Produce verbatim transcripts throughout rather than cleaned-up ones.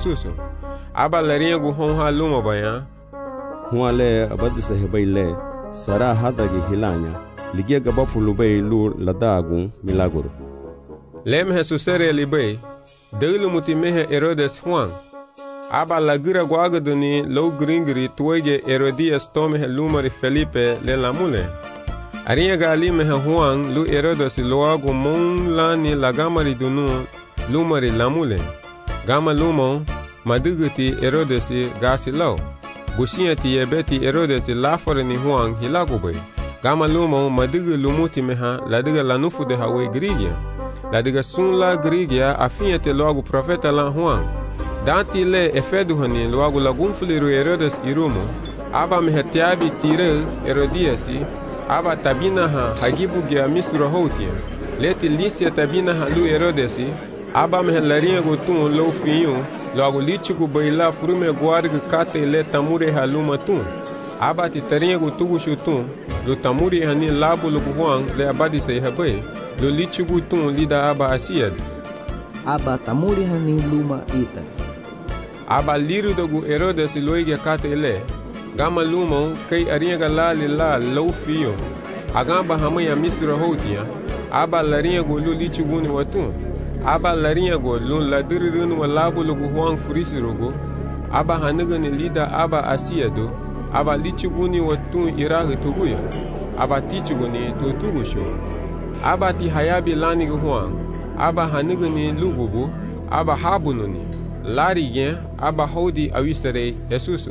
Jesus. Aba larinha gu hon ha luma bayan. Huale abadisa hebaile sara hadagi hilanya. Ligia gabafulu bay lu ladagu milagro. Lem Jesusere libay. Delu mutimehe Herodes Juan. Aba lagira guagaduni low gringri tuege Herodias tomehe lumari Felipe le lamule. Arinha gali mehe Juan lu Herodes loagu mon lani lagamari dunu lumari lamule. Gama lumon maduguti Herodes gasi low. Bushiati yebeti Herodes lafore ni Juan hilagubay. Gama lumon madugu lumuti meha ladiga lanufu de hawe grigia. Ladiga sun la grigia afinhete logo profeta lan Juan. Danti le efedu hani logo lagum fuliru Herodes irumo. Aba mehetiabi tire Herodiasi. Aba tabina ha hagibu gia misura hotia. Leti licia tabina ha lu Herodesi. Aba mehelarinha gotun lo fiyo. Logo litigo baila frume guarga kate le tamure haluma tun. Aba titarinha gotugu shutun. Lo tamuri hani labo lo Juan le abadi sei habai. Lo litigo tun lida aba asiad. Aba tamuri hani luma ita. Aba liru dogu Herodes loige kate le. Gama lumon kay arinha galali la lo fiyo. Agamba hamaya misra hotia. Aba larinha go lo litigo ni watun. Aba larinha go lo ladirirun wa labo lo Juan furisirogo. Aba haniga ni lida aba asiado. Aba litigo ni watun irahi tuguya. Aba tichigo ni tutugusho. Aba ti hayabi lani Juan. Aba haniga ni lugubu. Aba habuno ni. Lari gen. Aba hodi awistere Jesusu.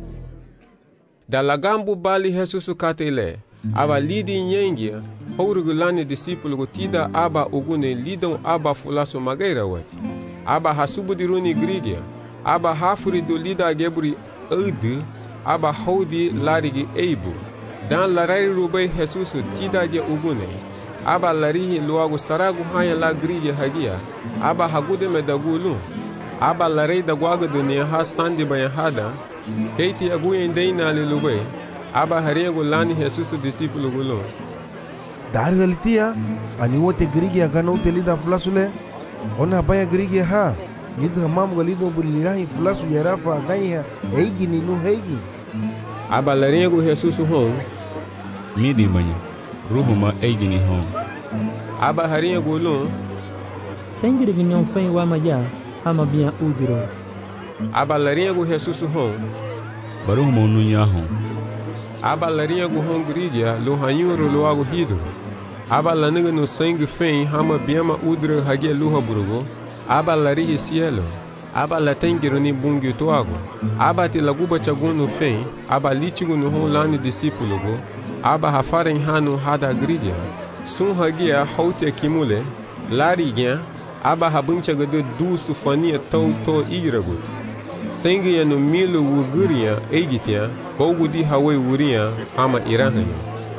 Da lagambu bali Jesusu katele. Aba lidi nyengia. Hourugu lani discípulo tida aba ugune lidon aba fulaso magaira wati. Aba hasubudiruni grigia. Aba hafuri do lida geburi udi. Aba hodi larigi eibu. Dan larari rubai Jesusu tida ge ugune. Aba larihi luagu saragu haya la grigia hagia. Aba hagude medagulu. Aba larei da guaga dunia ha sandi bayan hada. Keiti aguyen deina ali lubai. Aba hariego lani Jesusu discípulo gulo. Dargalitia ani wote grigia gana utelida flasule. Ona baya grigia ha. Yidu mamu galido bulirahi flasu yarafa gaiha heigi ni nu heigi. Aba lariego Jesusu hon. Midi banha. Ruhuma heigi ni hon. Aba hariego lo. Sengri vinyon fen wa maya hama biya udiro. Aba lariego Jesusu hon. Baruhuma ununya hon. Aba larinha go hon grigia lo hanyuro lo ago hido. Aba laniga no sangue fen hama biama udra hagia luha burugo. Aba larihi cielo. Aba latengiro ni bungi toago. Aba ti laguba chaguno fen. Aba litigo no hon lani discípulo go. Aba hafaren hano hada grigia. Sun hagia haute kimule. Larigia. Aba habuncha gade du sufania tau to iragut. Sangue ya no milo wuguria eigitia. Bogu di hawe wuria ama irahani.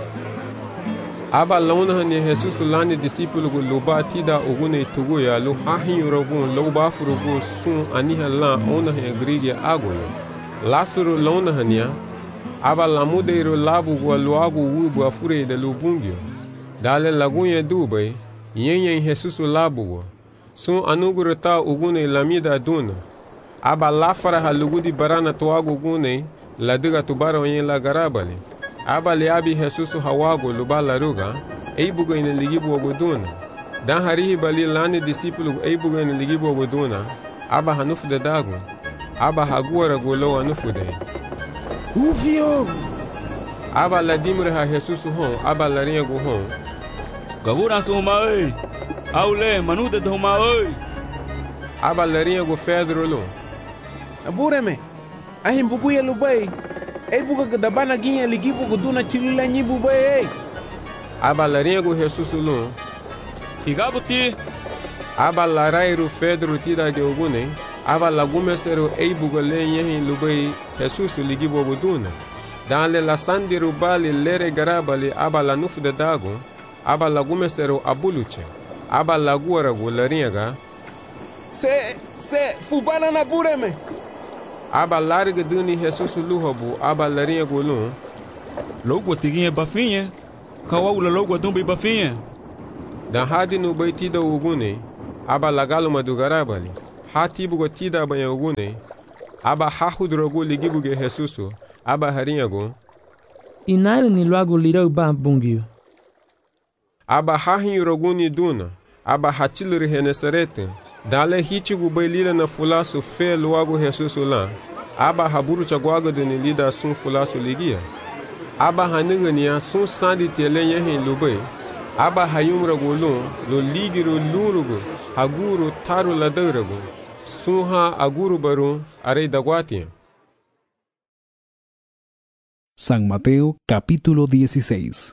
Aba launahani Jesusu lani discípulo gu loba tida ugune tuguya lo hahin rogun loba furugu sun aniha la onahe grigia agoyo. Lasuru launahania. Aba lamudeiro labu gu loagu wubu afure de lubungio. Dale lagunye dubai. Yenye Jesusu labu gu. Sun anugurata ugune lamida duna. Aba lafara halugudi barana toagu gune. Ladiga tubara wenye la garabali. Aba liabi Jesusu hawago luba laruga. Eibuga ina ligibu waguduna. Dan harihi bali lani discípulo eibuga ina ligibu waguduna. Aba hanufu de dagu. Aba haguara golo anufu de. Ufio! Aba ladimre ha Jesusu hon. Aba larinha go hon. Gagura suma oi. Aule manude dhoma oi. Aba larinha go Pedro lo. Abureme. Ahim buguya lubai. Ei buga gadabana ginha ligibu guduna chilila nyibu bai. Aba larinha go Jesus lo. Igabuti. Aba larairu Pedro tida de ogune. Aba lagumestero ei buga lenye lubai Jesus ligibu guduna. Dan le la sandiru bali lere garabali aba la nufu de dago. Aba lagumestero abuluche. Aba laguara go larinha ga. Se se fubana na bureme. Aba larga duni Jesus luhabu aba larinha golun. Logo tiguinha bafinha. Kawaula logo dumbi bafinha. Dan hadi no baitida ugune. Aba lagalo madugarabali. hatibugo tida banyagune aba hahudrogo ligibuge Jesusu aba harinyago Inaile ni luago lirau ba bungio. Aba hahin roguni duna aba hatilri henesarete dale hitigu bailila na fulasu fe luago Jesusu la aba haburu chagwaga de lida sun fulasu ligia aba hanigania sun sandi telenye hin lubai aba hayumra golun lo ligiro lurugo haguru taru ladarago sunha aguru baru arei dagwatia. San Mateo capítulo dieciséis.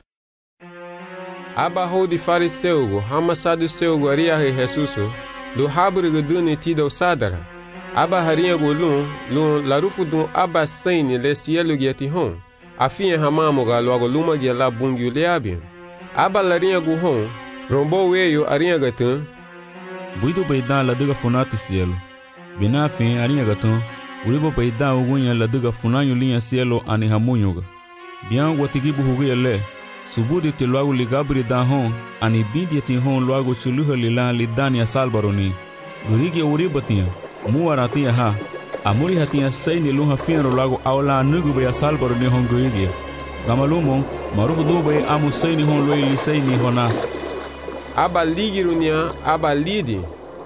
Aba hodi fariseugo hama saduceugo aria he Jesusu do haburigo duni tido sadara aba harinha golun lun larufu dun aba saini le cielo giatihon afinha hamamoga logo luma giala bungiu leabian aba larinha guhon rombo weyo arinha gatan Buido baidan la duga funati cielo bina fin arinha gatan uribo baidan ugunya la duga funanyo linha cielo ani hamunyoga bian watigibu hugia le subudi te logo ligabri dahon ani bidi ti hon logo chuluha lila lidania salbaroni gurigi uribatia muaratia ha amuri hatia saini luha fienro logo awla nugu be salbaroni hon gurigi gamalumo marufu dube amu saini hon loi lisaini honas aba ligirunia aba lidi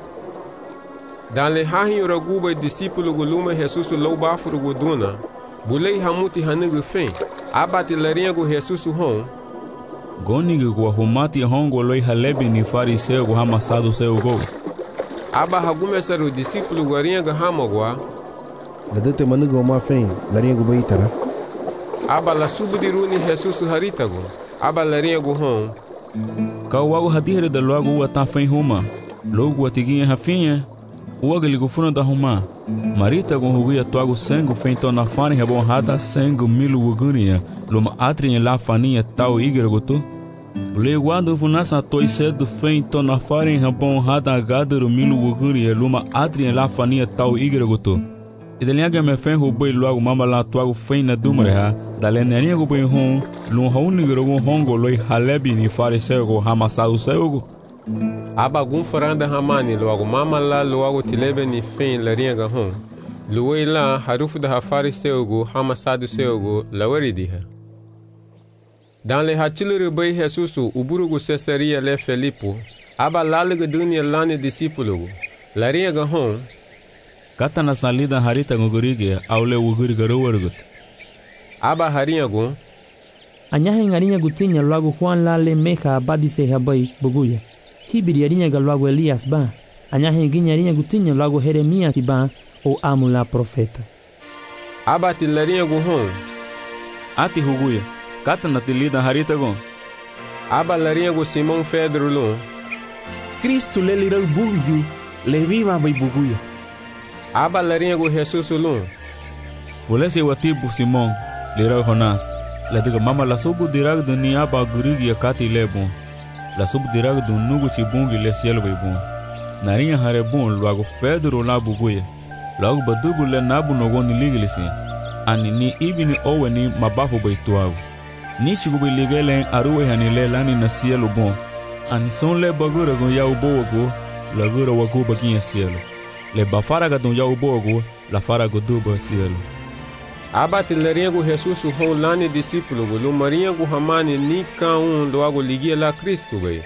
dan le hahin roguba discípulo gulume Jesusu lo bafuru guduna bulei hamuti hanugu fen aba te larinha go Jesusu hon Gonigo go humati hongo loi halebi ni fariseu go hamasado seu go aba hagumesaru discípulo guarinha go hamogwa ladete manugo ma fen larinha go baitara aba la subdiruni Jesusu haritago aba larinha go hon Kawago hadire da logo wa ta fen huma logo atiguinha rafinha o agaligo funa da huma marita go hugia toago sango fen to na fane rebon hada sango milu ugunia luma atrin la faninha tal igragoto Bule guado funasa toi cedo fen to na fane rebon hada gadero milu ugunia luma atrin la faninha tal igragoto Ideliaga me fen roboi logo mama la toago fen na dumreha dalenenia go boi hon lum haunigo go hongo loi halebi ni fariseu go hamasau seugo aba gun faranda hamani logo mama la logo tilebe ni fen larinha ga hon luwei la harufu da hafari seugo hamasadu seugo lawaridiha dan le hatilere bai Jesusu uburugo Cesaria le Felipo aba lalega dunia lane discípulo larinha ga hon Kata na salida harita ngogorige aule uguriga rowargut aba harinha go Anyahe ngarinha gutinya logo Juan lale meka abadi se habai buguya Hibiri arinha ga logo Elias ba Anyahe ginya arinha gutinya logo Jeremias ba o amula profeta aba tilarinha go hon ati huguya kata na tilida harita go aba larinha go Simão Pedro lo Cristo le lirau bugyu le viva bai buguya aba larinha go Jesusu lo Fulese watibu Simon lirau honas la diga mama la subu dirag do ni aba gurigi akati lebon la subu dirag do nugu chibungi le cielo bai bon narinha hare bon logo Pedro la buguya logo badugu le nabu nogoni liglisi ani ni ibini oweni mabafu bai tuago ni chigubi ligelen aruwe hani le lani na cielo bon ani son le bagura go yau bogo la gura wago baginha cielo le bafaraga do yau bogo la farago duba cielo aba tilarinha go Jesusu hon lane discípulo go lo marinha go hamani ni ka un logo ligia la Cristo bai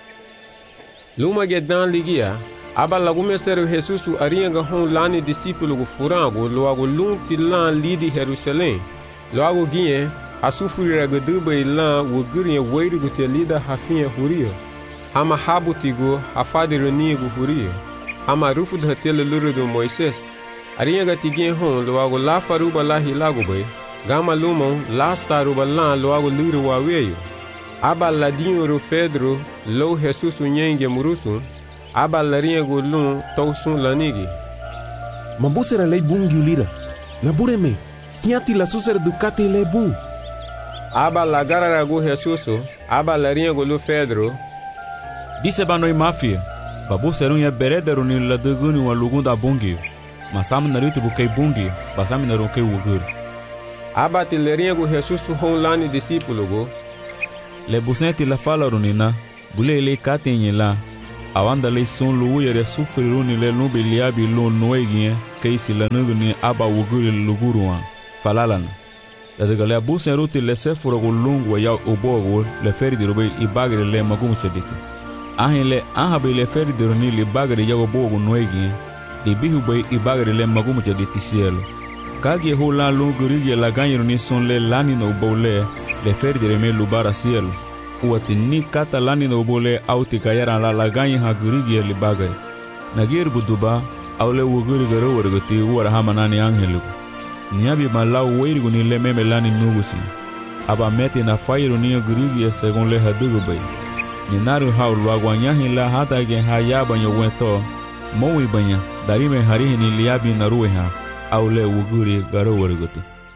luma gedan ligia aba lagume seru Jesusu arinha ga hon lane discípulo go furango logo lunti lan lidi Jerusalém logo guie a sufrira ga duba ilan wo gurinha weiru go te lida hafinha huria ama habutigo afadironigo huria ama rufu da tele luru do Moisés arinha ga tigin hon logo la faruba la hilago bai gama lumon la saruba la logo luru wa weyo aba ladinho ro Pedro lo Jesusu nyenge murusu aba larinha go lun tausun lanigi Mabusera lei bungiu lira Nabureme siati la suser ducati le bu aba lagarara go Jesusu aba larinha go lo Pedro Disse banoi mafia babu serunha beredero ni la duguni wa lugunda bungi masam naruto bukai bungi basam naruke wugur aba tilarinha go Jesusu hon lane discípulo go le busenti la fala runina bule le katenye la Awanda le son lu yere sufriru ni le nubi liabi lu noegien keisi la nugu ni aba wuguri luguruan falalan. La de gale abusen ruti le sefuro gulungu ya ubogu le ferdiru be ibagri le magumu chediti. Ahin le ahabi le ferdiru ni li bagri ya ubogu noegien di bihu be ibagri le magumu chediti cielo. Kagi ho la lungu rigi la ganyiru ni son le lani no ubole le ferdiru me lubara cielo. Uati ni kata lani no ubole auti kayaran la la ganyi ha gurigi li bagri. Nagir buduba awle wuguri garo wargati uwara hamanani angeliku. Niabi malau weirigu ni le meme lani nugusi. Aba meti na fairu ni gurigi segon le hadugu bay. Ninaru hau luaguanyahi la hata gen hayaba nyo wento. Mowi banya darime harihi ni liabi na rueha. Awle wuguri garo wargati.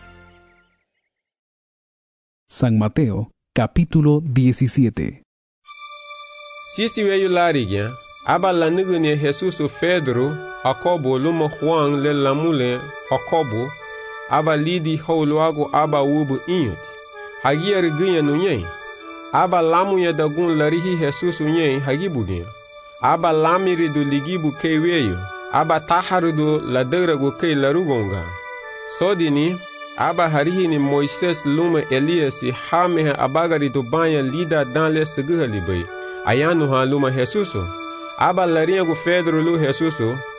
San Mateo, capítulo diecisiete. Sisi weyu larigya. Aba la nugu ni Jesus Pedro, Jacobo, luma Juan le lamule Jacobo. Aba lidi holuago aba wubu inyut. Hagier gunya nunye. Aba lamu ya dagun larihi Jesus unye hagibugen. Aba lamiri do ligibu keweyo. Aba taharu do laderago ke larugonga. Sodini, aba harihi ni Moises luma Elias hameha abagari do banya lida dan le seguhalibay. Ayanu ha luma Jesus. Aba laringo Pedro lu Jesus.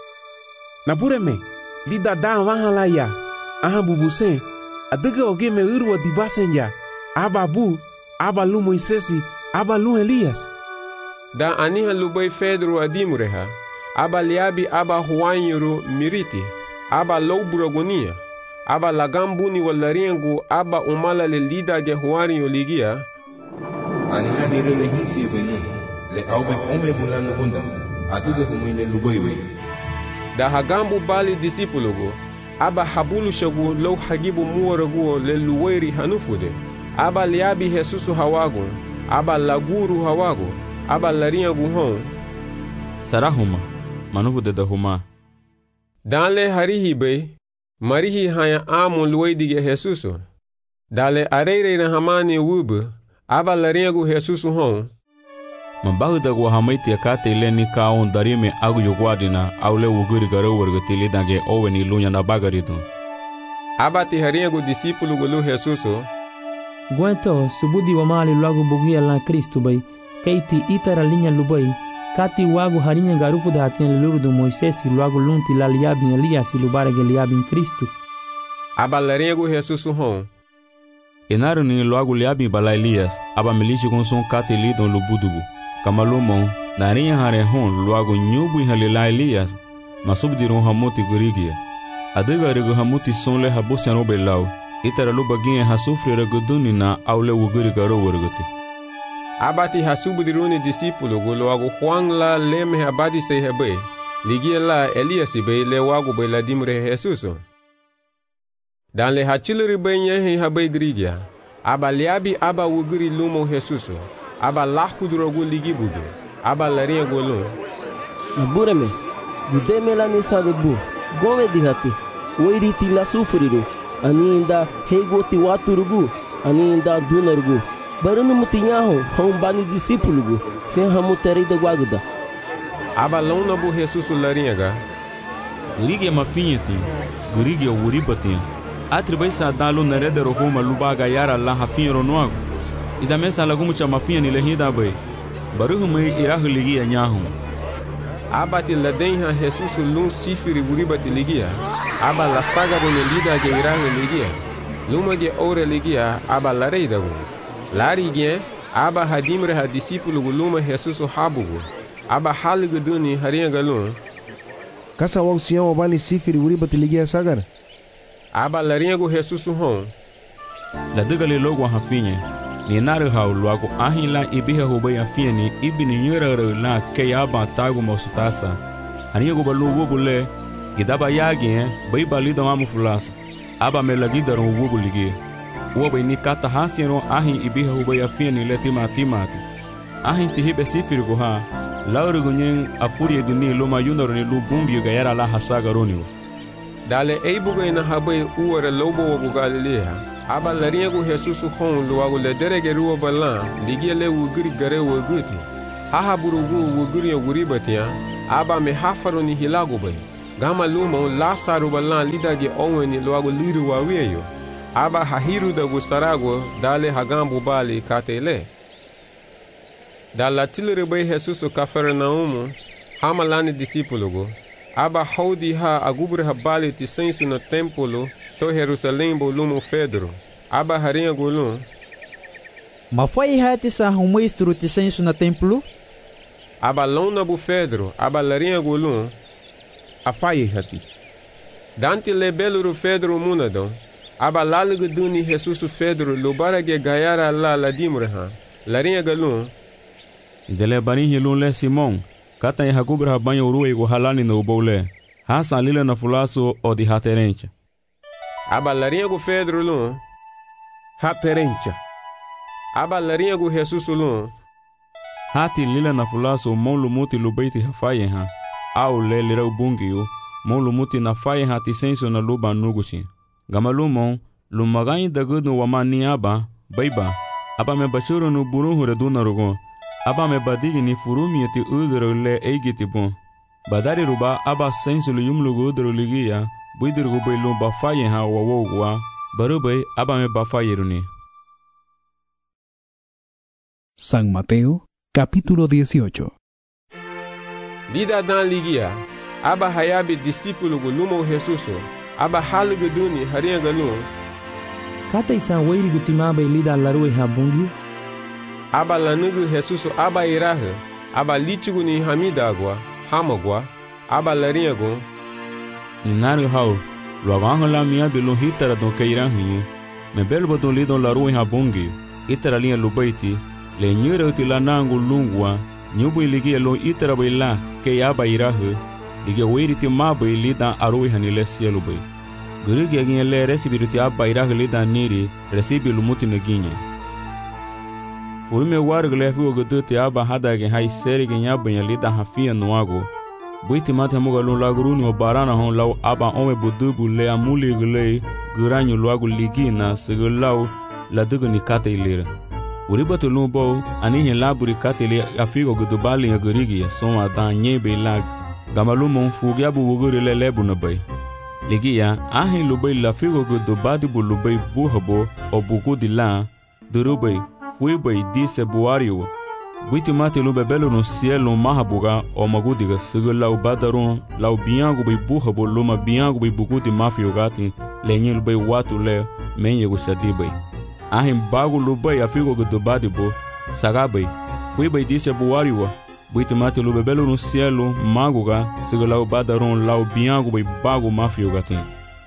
Napureme, lida dan wahala ya. Aha bubuse, adega oge me urwa dibasenja. Aba bu, aba lu Moisesi, aba lu Elias. Da aniha lubay Pedro adimureha. Aba liabi aba huanyuru miriti. Aba louburagonia. Aba lagambuni walaringo aba umala le lida ge huarinyo ligia. Aniha nirele hisi venu. Le aube ome bulano bunda. Aduge humile lubay. Da hagambu bali disipulugo. Aba habulu shagu lo hagibu muwaragu le luweri hanufude. Aba liabi Jesusu hawagu. Aba laguru hawagu. Aba laringu hon. Sarahuma, manufude da huma. Danle harihi be, marihi haya amu luwedige Jesusu. Dale areire na hamani wube. Aba laringu Jesusu hon. Mabahu da gwa hamaiti akate ile ni kaon darime agu yogwadina awle wuguri garo wargati lidange owe ni lunya na bagaridu. Abati haringu disipulu gulu Jesusu. Gwento subudi wa mali luagu bugia la Kristu bay. Keiti itara linya lubay. Kati wagu harinya garufu da hatinya lulu do Moisesi luagu lunti la liabin Elias lubarege liabin Kristu. Aba laringu Jesusu hon. Enaru ni luagu liabin bala Elias. Aba milishi konson kate lidon lubudugu. Kamalumon, narinya hare hon luago nyubu halila Elias, masubdiru hamuti gurigia. Adega regu hamuti sonle habusiano belau, itara lubaginye hasufri reguduni na awle wuguri garo warguti. Abati hasubdiruni disipulu go luago Juan la leme abadi se hebe, ligia la Elias be le wago be la dimre Jesuso. Dan le hachiluri be nyehe habe grigia, aba liabi aba wuguri lumo Jesuso. Aba lahudrogu ligibudu. Aba laringa golo. Nabureme. Budeme la nisa de bu. Gome dihati. Wairiti la sufriru. Ani inda hegoti waturugu. Ani inda dunarugu. Barunu mutinyaho. Hombani disipulugu. Sen hamuteri de guaguda. Aba lona bu Jesus laringa. Gurige mafinheti. Gurige uribati. Atribai sa dalu narede rohuma lubaga yara la hafinro noago. Ida mesa lagumu cha mafia ni lehida bay. Baruhu mai irahu ligia nyahu. Abati ladenha Jesus lun sifiri buribati ligia. Aba la saga bone lida ge irahu ligia. Luma ge ore ligia aba la reida gu. Lari ge aba hadimre ha disipulu luma Jesus habugu. Aba haligu duni haringa galun. Kasa wau siyan wabani sifiri buribati ligia sagar. Aba laringa gu Jesus hon. La dugali logo hafinye. Ni naru hau luago ahin la ibihe hubay afia ni ibi ni yura la ke yaba tagu mausutasa. Haniya go balu wubule gidaba yagi eh bay balido mamu fulasa. Aba me lagi daru wubu ligi. Uwa ni kata hasino ahin ibihe hubay afia ni letima timati. Ahin tihibe sifiri go ha. Lauru gunyen afuri edini loma yunaro ni lubungi gayara la hasaga roniwa. Dale eibugo ina habay uwara lobo wabu Galilea. Aba laringo Jesus hon luago le derege ruwa balan ligia le wugiri gare wuguti. haha burugu wuguria wuribatia aba me hafaro ni hilago bay gama lumo lasaru balan lidage onweni loago liru waweyo aba hahiru da gustarago dale hagambu bali katele dalla tilere bay Jesus Cafarnaum hamalani discípulo aba haudi ha agubre ha bali ti sensu no templo to Jerusalém bo lumo Pedro aba harinha golum ma foi hati sa humestro ti sensu na templo aba lona bu Pedro aba larinha golum afai hati dante lebeluru Pedro munadon aba lalugu duni Jesus Pedro lubarage gayara la la dimreha larinha galum dele bani hilun le Simon kata ya hakubra banyo ruwe go halani no bole hasa lila na fulaso o di haterencha aba larinha go Pedro lum haterencha aba larinha go Jesus lum hati lila na fulaso molu muti lubaiti hafaye ha au le lira ubungiyo molu muti na faye hati senso na luba nuguchi gamalumon lumagani dagudu wamani aba baiba aba me bachuru no buruhu reduna rogo aba me badigi ni furumi eti udro le eigiti bon badari ruba aba senso lu yumlugo udro ligia buidirgo bailu ba faye ha wawogwa barubay aba me ba faye runi. San Mateo capítulo dieciocho. Lida dan ligia aba hayabi discípulo go lumo Jesus aba halugo duni harinha galum kata isan weiri gutimaba lida larue habungi aba lanugu Jesus aba iraha aba litigo ni hamidagwa hamagwa aba larinha go ninaru hau loaganho la mia belo hitara don keirahinho me belo bodon lidon larue habungi itara linha lubaiti le nyure utila nangu lungwa nyubu iligi lo itara baila ke aba iraha ige weiri ti maba lida arue hanile sielo bay gurigi agin le recibiru ti aba iraha lida niri recibi lumuti naginye furume wargle fu godu ti aba hadage hay serige nyabanya lida hafia noago buiti mate muga lo laguruni o barana hon law aba ome budubu le amuli gle guranyu loago ligina segulau la dugu ni kate ilira uribatu lumbo anihe laburi katele afigo gudubali ya gurigi ya soma da nyebe lag gamalumo fugya bu wuguri le lebu na bay ligia ahi lubay la figo gudubadi bu lubay buhabo o bugudi la durubay fuibay dise buario buiti mate lube belo no cielo mahabuga o magudiga sigula u badarun la u biangu bay buhabo luma biangu bay bugudi mafio gati lenye lubay watu le menye gushadibay ahim bagu lubay afigo gudubadi bo sagabay fuibay dise buario buiti mate lube belo no cielo maguga sigula u badarun la u biangu bay bagu mafio gati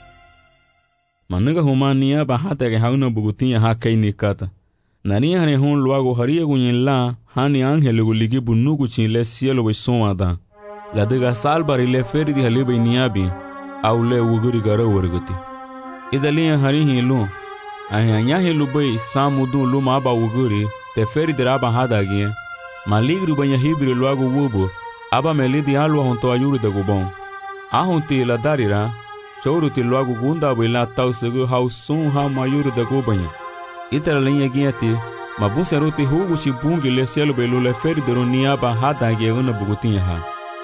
manuga humania ba hata ke hauna bugutinha hakaini kata nani hane hon luago haria gunyen la hani angele guligi bunugu chin le cielo we sonada la dega salbari le ferdi halibe niabi au le wuguri gara warguti idalia hari hilu ahanya hilu bay samudu luma aba wuguri te ferdi raba hadagi maligru banya hibri luago wubo aba melidi alwa honto ayuru de gubon ahunti la darira chouruti luago gunda bela tausegu hausun ha mayuru de gubanya itara linha guiati mabusa ruti hugo chibungi le cielo belu le feri de ronia ba hada ge una bugutinha ha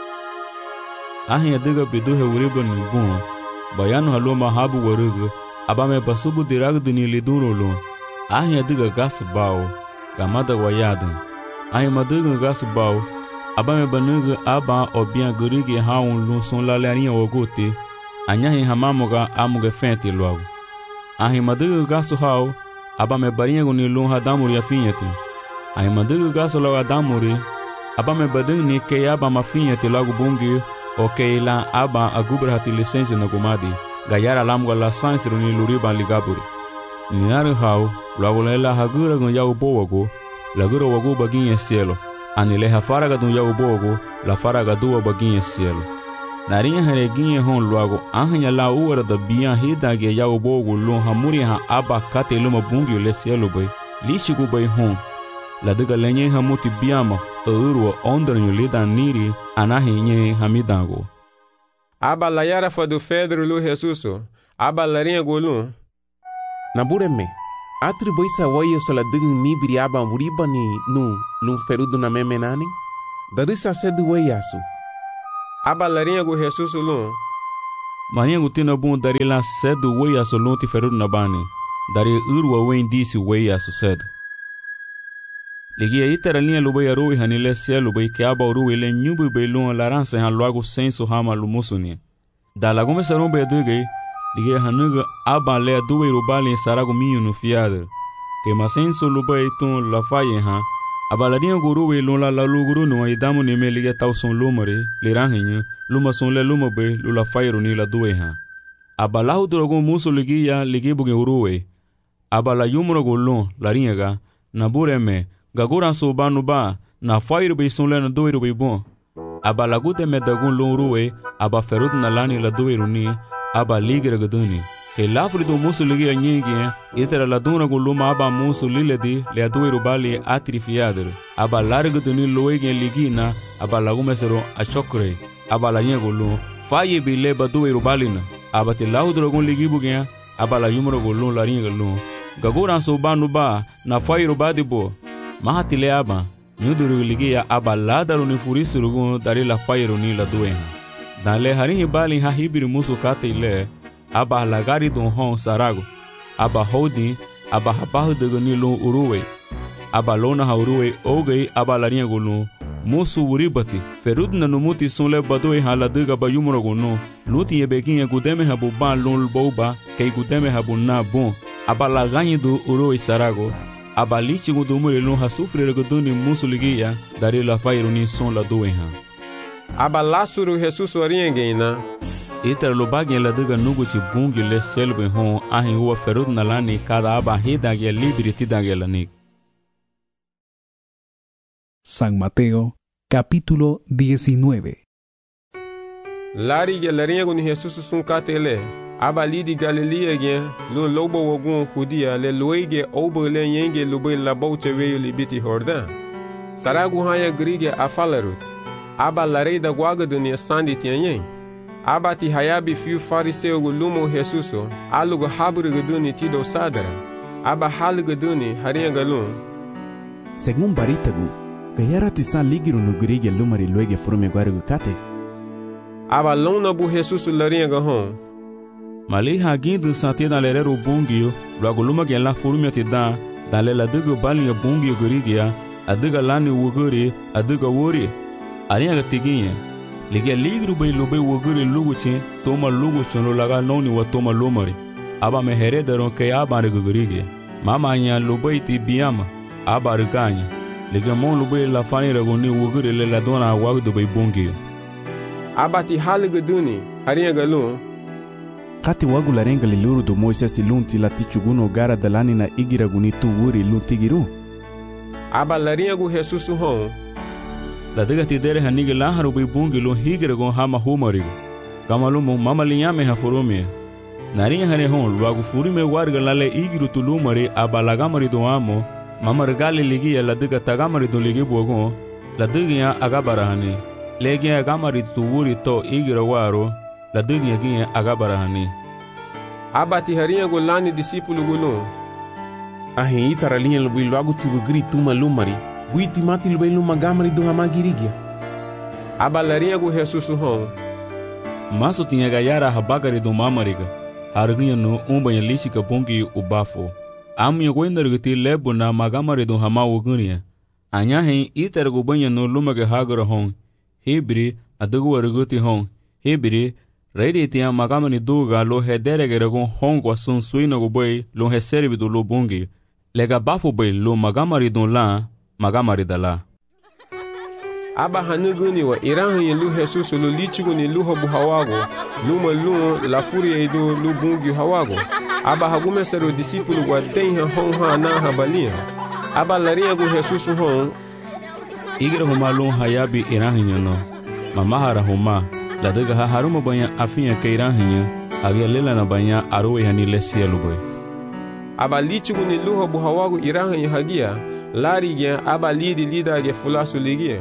ahi adiga bidu he uribo ni bun bayanu haloma habu warugo abame basubu dirag duni liduro lo ahi adiga gas bao gamada wayada ahi maduga gas bao abame banuga aba obia gurigi haun lu son la larinha ogote anyahi hamamoga amuge fenti logo ahi maduga gas hao aba me barinha guni lun hadamuri afinhati ai maduga gaso logo adamuri aba me badung ni ke aba mafinhati logo bungi o ke la aba agubra hati licença na gumadi gayara lamgo la sansru ni luriba ligaburi ninaru hau logo la hagura gun yau bowago laguro wago baginha cielo anile hafaraga dun yau bowago la faraga duwa baginha cielo narinha hareginha hon logo ahnya la uara da bia hidage yau bogo lon hamuri ha aba kate luma bungi le cielo bay lishigu bay hon la daga lenye hamuti biama urwa ondranyo lida niri anahi nye hamidango aba la yara fa do Pedro lu Jesus aba larinha golum nabureme atribuisa wayo sola ding nibri aba muriba ni nu lum ferudo na memenani darisa sedu weyasu. Aba larinha gu Jesus ulun. Marinha gu tina bun dari la sedu weyasu lun ti ferud na bani. Dari urwa wen disi weyasu sedu. Ligia itera linha lubay arui hanile sia lubay que aba urui le nyubu be lun laransa han logo senso hama lumusuni. Da lagume sarum be dugai, ligia hanuga aba le duwe rubali sarago minho no fiada. Que masenso lubay tun la faye ha. Aba la linha guruwe lun la la luguru no idamu ne me ligia tau son lumare, le ranhenha, luma son le luma be lula faye ni la duwe ha. Aba la hudrogo muso ligia ligia buge uruwe. Aba la yumro golon la ringa nabure me gagura so banu ba na fire be son le na doiro be bon aba lagute me dagun lon ruwe aba ferut na lani la doiro ni aba ligre gaduni ke lafri do musu ligi anyegi itera la duna go luma aba musu liledi le doiro bali atrifiader aba largo duni loege ligina aba lagume sero a chokre aba la nyego lo faye be le ba doiro balina aba te laudro gon ligi bugia aba la yumro go lon la ringa lo gagura so banu ba na fire ba dibo mahatile aba nyuduru ligia aba ladaru ni furisurugun dari la fairu ni la duenha dale harin bali ha hibiri musu kate ile aba lagari don hon sarago aba hodi aba habahu de ni lo uruwe aba lona ha uruwe ogei aba larinha golu musu uribati ferud na numuti sonle badoi hala diga ba yumro gonu luti yebeginha gudeme habu ban lol boba kei gudeme habu na bon aba laganyi do uruwe sarago aba lichi gudu mure lon ha sufre reguduni musu ligia dari la fairu ni son la duenha aba lasuru Jesus oriengena iter lo bagin la diga nugu ci bungi le selbe hon ahin huwa ferud na lani kada aba hidage libri tidage lanik. San Mateo, capítulo diecinueve. Lari ge larinha gun Jesus sun katele aba lidi Galilea gen lo lobo wogun Judia le loige obo le yenge lobe la boute weyo libiti Jordan saragu haya grige afalarut aba larei da guaga dunia sandi tianyen aba ti hayabi fiu fariseu gu lumo Jesuso alugo habru guduni tido sadara aba hal guduni harinha galun según baritagu gayara tisan ligiro no grige lumari loige frume guargu kate aba lona bu Jesuso larinha gahon Mali hagindo sante na lerero bungio, logo luma que la furumia te dá, da lela dugo balinha bungio gorigia, a duga lani wogori, a duga wori. Arinha gatiguinha. Liga ligro bem lobe wogori luguchi, toma luguchi no laga noni wa toma lomari. Aba me heredaron que aba gorigia. Mama anya lobe ti biama, aba reganya. Liga mon lobe la fani ragoni wogori le la dona wagdo bem bungio. Aba ti haliga duni, arinha galun. Kati wagu larenga liluru do Moisés lunti la tichuguno gara dalani na igira guni tu wuri luntigiru. Aba larinha gu Jesus hon. La diga ti dere hanigi laharu bi bungi lo higira gon hama humarigo. Kamalumo mama linyame ha forome. Narinha hane hon luagu furime warga lale igiru tulumari aba lagamari do amo. Mama regale ligia la diga tagamari do ligi bogon. La diga agabara hane. Legi agamari tu wuri to igira waro. La dunia ginha agabara hani. Aba ti harinha go lani discípulo gulun. Ahin itara linha lubi logo tu gri tuma lumari. Guiti mati lubi luma gamari do hamagirigia. Aba larinha go Jesus hon. Maso tinha gayara habagari do mamariga. Harginha no umbanha lishika bungi ubafo. Amunha goindargati lebo na magamari do hamawo gunia. Anyahin itara go banha no lumaga hagara hon. Hebri adugo arguti hon. Hebri Reide tinha magamani duga lo hederegere gon hongo asun suina go boy lo heservi do lo bungi. Lega bafo boy lo magamari don la magamari dala. Aba hanuguni wa iranhi lu Jesus lo lichiguni lu hobu hawago. Luma lu la furia ido lu bungi hawago. Aba hagume sero discípulo wa tenha hon ha na habalia. Aba larinha go Jesus hon. Igira huma lu hayabi iranhi no. Mamahara huma. La diga ha haruma banha afinha keiranhinha, agia lela na banha aroe hani lesia luboi. Aba lichigu ni luho buhawagu iranhinha hagia, lari gen aba lidi lida ge fulasu ligia.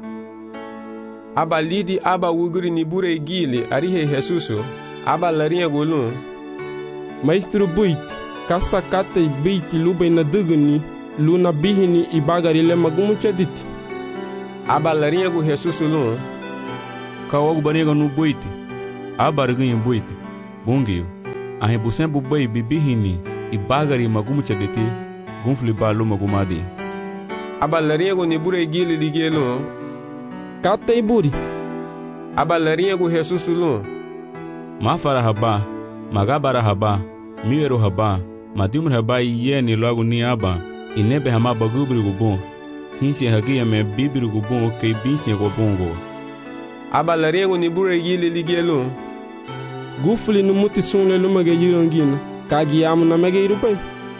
Aba lidi aba wuguri ni bure gili arihe Jesuso, aba larinha golun. Maestro buit, kasa kate beiti lubei na duguni, luna bihini ibagari le magumuchadit. aba larinha gu Jesus lun ka wagu baniga nu boiti aba riguin boiti bungiyo ahe busen bu bai bibihini ibagari magumu chadeti gunfli balu magumadi aba larinha gu nibure gili ligelo kata iburi aba larinha gu Jesus lun ma fara haba magabara haba miero haba madimur haba yeni logo ni aba inebe hama bagubri gu bon hinsi hagia me bibiri gu bon ke binsi gu bongo aba larinha gu nibure gili ligelo gufli no muti sunle lumage yirongina kagi amu na mege irupai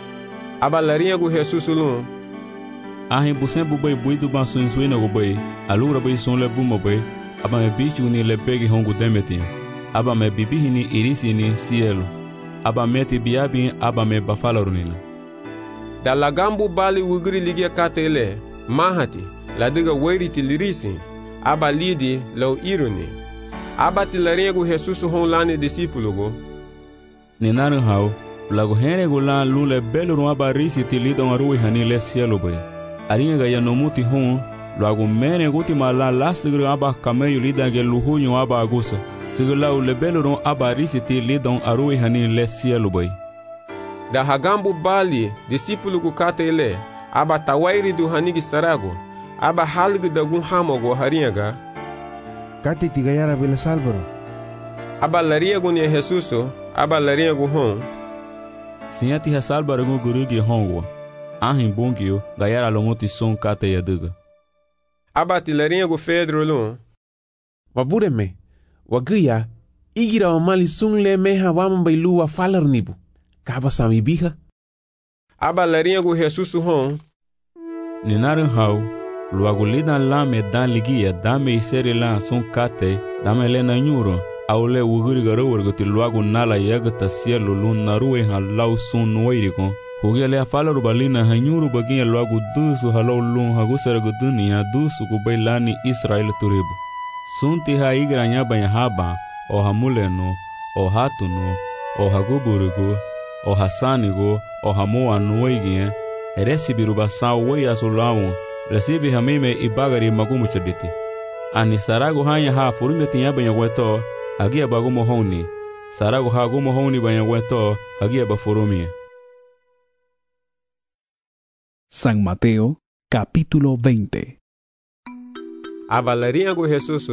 aba larinha gu Jesus lun ahin busen bu bai buidu ban sun suina gu bai alura bai sunle bu mo bai aba me bichu ni le begi hongu demeti aba me bibihi ni irisi ni cielo aba meti biabi aba me bafalarunina da lagambu bali wugri ligia katele mahati ladiga wairiti lirisi aba lidi lau iruni aba tilarinha gu Jesus hon lani discípulo go ninarin hau lago hene gu lan lule belurun aba risi tilidon arui hani le cielo bai arinha ga yanomuti hon lago mene guti mala lasigri aba kameyu lidange luhunyu aba agusa sigla ule belurun aba risi tilidon arui hani le cielo bai da hagambu bali discípulo gu katele aba tawairi du hanigi sarago aba halgi da gun hamogo harinha ga kati tigayara bela salvaro aba larinha gu ni Jesus aba larinha gu hon siati ha salvaro gu gurugi hongo ahin bongio gayara lomuti son kate yaduga aba tilarinha gu Pedro lun wabureme wagia igira wa mali sungle meha wama bailu wa falar nibu kaba sami biha aba larinha gu Jesus hon ninarin hau luagu lidan lame dan ligia dame iseri lan sun kate dame lena nyuro aule wuguri garo warguti luagu nala yagata cielo lun naruwe han lau sun nuwairiko hugia lea falaru balina hanyuru baginya luagu dusu halau lun hagusaragu dunia dusu kubailani Israel turibu sunti ha igra nyabanya haba o hamuleno o hatuno o haguburigo o hasanigo o hamoa nuwaigie eresi birubasa waya sulawu resibi hamime ibagari magumu chaditi ani sarago hanya ha furumeti yabanya weto hagia bagumo honi sarago ha gumo honi banya weto hagia bafurumie. San Mateo capítulo veinte. Aba larinha gu Jesus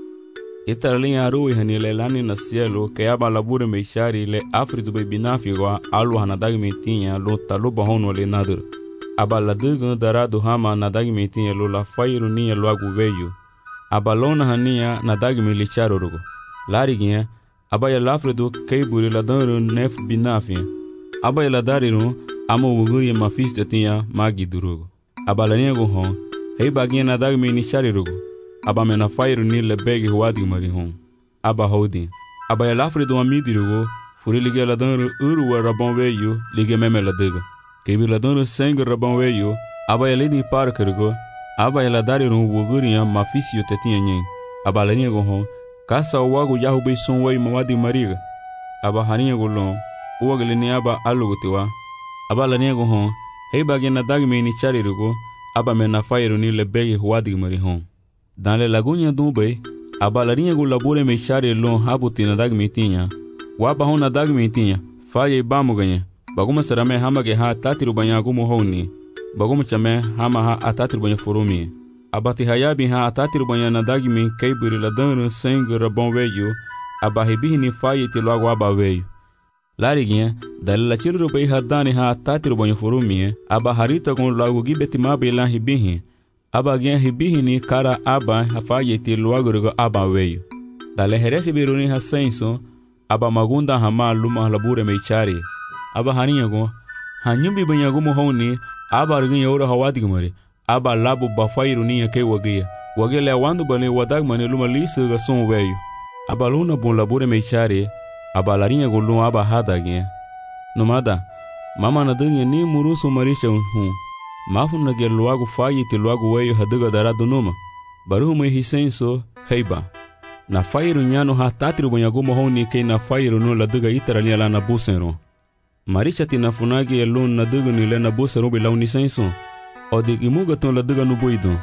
italinha arui hanile lani na cielo que aba labure meishari le afritu be binafigo alu hanadag metinha lo taluba hono le nadur aba ladugo darado hama nadag metinha lo la fairu nia lo agu veio aba lona hania nadag me licharo rugo lariginha aba ya lafredo keiburi la danru nef binafia aba ya dariru amo wuguri mafiste tinha magi durugo aba laninha go hon hei baginha nadag me nichari rugo aba mena fairu ni le begi huadi mari hon aba hodi aba ya lafre do amidi rugo furi lige la dan uru wa rabon veyo lige meme la dega kebi la dan sangue rabon veyo aba ya ledi par kergo aba ya la dari ru wuguri ya mafisio tetinha nyen aba la niego hon kasa wagu yahu be son wei mawadi mariga aba hania go lon uwagle ni aba alugotiwa aba la niego hon hei bagena dagme ni chari rugo aba mena fairu ni le begi huadi mari hon dans les lagunya dubai aba larinha gu labure me chare lon habuti na dag metinha waba hona dag metinha faye bamu ganha baguma sarame hama ge ha tatiru banya gumu honi baguma chame hama ha atatiru banya furumi abati hayabi ha atatiru banya na dag me keiburi la dan sangue rabon veyo aba hebini faye ti logo aba veyo lariginha dalila chiru bai hadani ha atatiru banya furumi aba harita gon logo gibeti mabe lan hibihi aba gen hibihini kara aba hafayeti luagurgo aba veio dale heresi biruni hasenso aba magunda hama luma labure meichari aba haninyago hanyumbi banyagumo honi aba rgin yoro hawadigmari aba labu bafairuni ke wagia wagele wandu bane wadagmane luma lisu ga son veio aba luna bon labure meichari aba larinha go luma aba hadagin nomada mama na dunya ni murusu marisha hu mafun na gel luagu fayi te luagu weyo haduga darado numa baruhu me hisenso heiba na fairu nyano ha tatru banyagu mohoni ke na fairu no la duga itarali ala na busero maricha ti na funagi elon na duga ni le na busero be launi senso o de imuga ton la duga no boido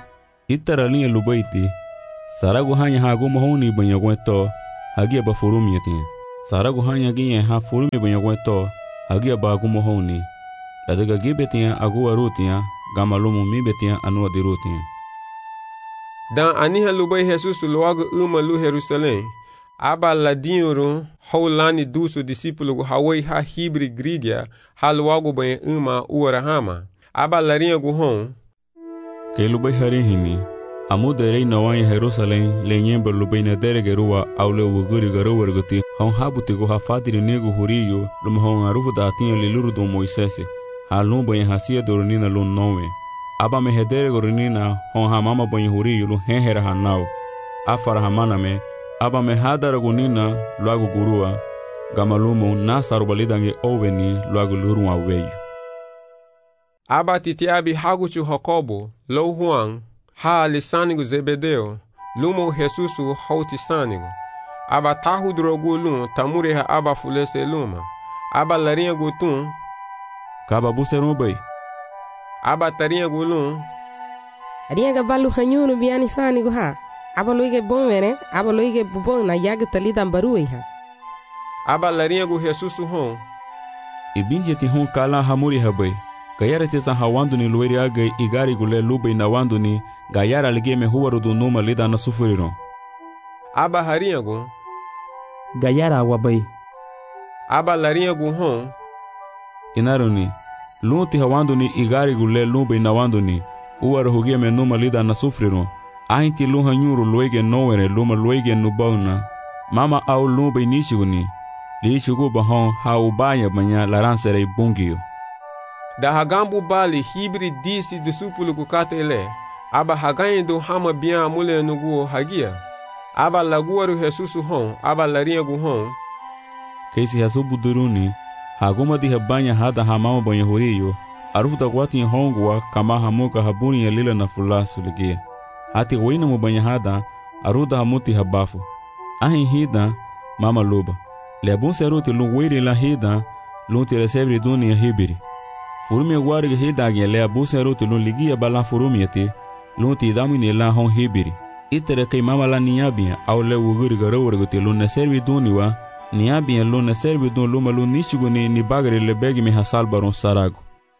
Itara linha lubaiti. Saragu hanya hagu mahoni banyak weto. Hagia ba furumi yatin. Saragu hanya ginye ha furumi banyak weto. Hagia ba agu mahoni. Ladaga gibetia agu arutia. Gamalumu mibetia anua dirutia. Dan aniha lubai Jesus logo uma lu Jerusalém. Aba ladinho haulani duso discípulo hawai ha hibri grigia ha logo banha uma uarahama. Aba larinha guhon. Que lubai harihini. Amuderei nawan Jerusalém lenyember lubai na deregerua aule uguri garuwa guti. Hon habutigo ha fatiri nego huriyo lum hon arufu da atinha liluru do Moisés. Ha lum banha hasia doronina lum nowe. Aba me hedere gorinina hon ha mama banha huriyo lu henhera hanau. Afara hamana me. Aba me hadara gunina luagu gurua. Gamalumo na sarubalidange oveni luagu lurua weyu. Aba titiabi haguchu Jacobo, lo Juan, ha lisanigo Zebedeo, lumo Jesusu hautisanigo. Aba tahu drogu lum tamure ha aba fulese luma. Aba larinha gutun. Kaba buserum bay. Aba tarinha gulum. Rinha balu hanyunu biani sanigo ha. Aba loige bomere, aba loige bubon na yaga talidan baruei ha. Aba larinha gu Jesusu hon. Ibinje ti hon kala hamuri habay. Gayara tesa hawando ni lueri agay igari gule lubay na wando ni gayara ligeme huwaru do numa lida na sufuriron. Aba harinha gu. Gayara wabay. Aba larinha gu hon. Inaruni. Lunti hawando ni igari gule lubay na wando ni uwaru hugeme numa lida na sufuriron. Ahinti luha nyuru luege nowere luma luege nubauna. Mama au lubay nishiguni. Lishugu bahon haubaya banya laransere bungiyo. Da hagambu bali hibri disi discípulo kukata ele. Aba haganyi do hama bian mule nuguo hagia. Aba laguaru Jesusu hon. Aba larinha gu hon. Keisi hasu buduruni. Haguma di habanya hada hamama banya huriyo. Arufuta kwati hongwa kama hamuka habuni ya lila na fulasu ligia. Hati wina mubanya hada. Aruda hamuti habafu. Ahin hida mama luba. Leabun seruti lungwiri la hida. Lunti resevri duni ya hibiri. Furumi agwari hidagi lea busa ruti lun ligia bala furumi yati lunti idamini la hon hibiri. Itere kay mama la niabia au le uguri garawar guti lun na servi duniwa niabia lun na servi dun luma lun nishiguni ni bagari le begi mi hasal baron sarago.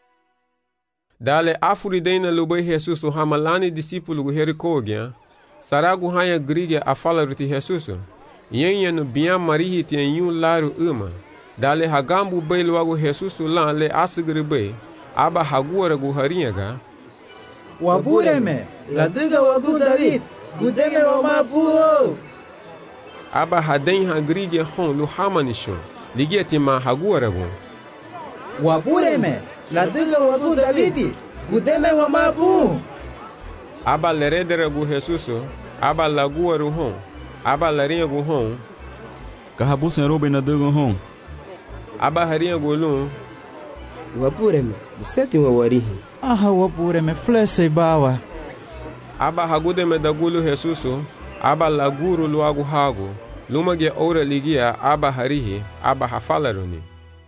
Dale afuri deina lubay Jesusu hamalani discípulo gu herikogia sarago hanya grigia afala ruti Jesusu. Yenye no bian marihi tien yu laru uma. Dale hagambu bay luagu Jesusu lan le asigri bay. Aba haguara gu harinha ga. Wabureme, ladiga wagu David, gudeme wa mabuo. Aba haden hagrigia hon lu hamanisho. Ligia tima haguara gu. Wabureme, ladiga wagu David, gudeme wa mabuo. Aba leredere gu Jesusu. Aba laguaru hon. Aba larinha gu hon. Kahabusen robe na dugo hon. Aba harinha golum. Wapureme, buseti wa warihi. Aha wapureme, flese bawa. Aba hagudeme da gulu Jesusu. Aba laguru luagu hagu. Lumage ora ligia aba harihi. Aba hafalaruni.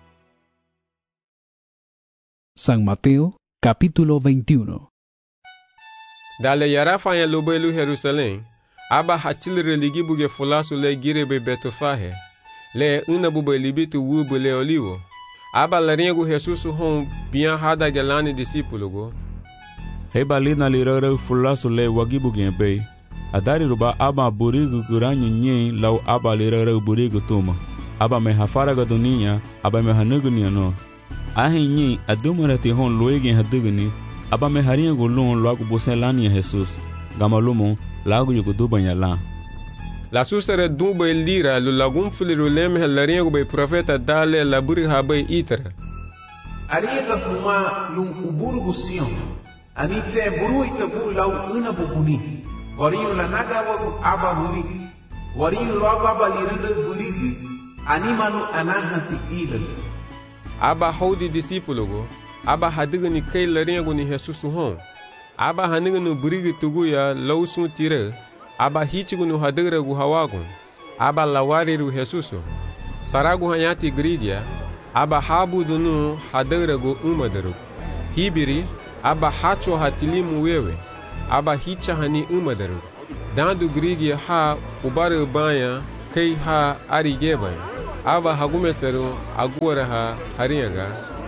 San Mateo, capítulo veintiuno. Dale yarafa ya lubelu Jerusalém. Aba hachilre ligibuge fulasu le girebe betofahe. Le una bube libitu wubu le olivo. Aba larinha gu Jesusu hon bian hada gelani discípulo go. Heba lina lirara fulasu le wagibu genbe. Adari ruba aba burigu kuranyu nye lau aba lirara burigu tuma. Aba me hafara ga dunia, aba me hanugu ni ano. Ahi nye adumarati hon loegen haduguni. Aba me harinha gu lon loagu busen lani ya Jesus. Gamalumo lagu yugu dubanya lan. La sustere duba lira lu lagum fuliru leme larinha gu bay profeta dale la buri habay itara. Ariga fuma lum uburu gusion. Anite buru itabu lau una bubuni. Wariyu la naga wagu aba burigi. Wariyu loagu aba liranda burigi. Animanu anahati ila. Aba haudi discípulo go. Aba hadigani kay larinha gu ni Jesus hon. Aba haniganu burigi tuguya lau sun tira. Aba hitigu no hadigra gu hawagun. Aba lawariru Jesusu. Saragu hanyati gridia. Aba habudu no hadigra gu umadaru. Hibiri. Aba hacho hatilimu wewe. aba hicha hani umadaru. Dandu grigi ha ubare banya kai ha arige banya. Aba hagumeseru agora ha hariyaga.